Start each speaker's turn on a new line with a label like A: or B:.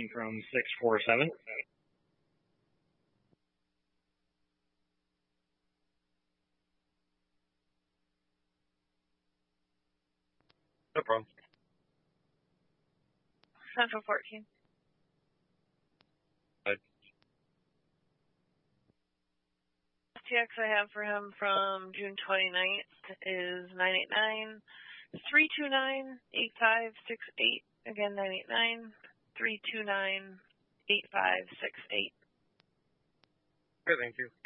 A: booking from 647.
B: No problem.
C: Central 14. FTX I have for him from June 29th is 989-329-8568. Again, 989-329-8568.
B: Okay, thank you.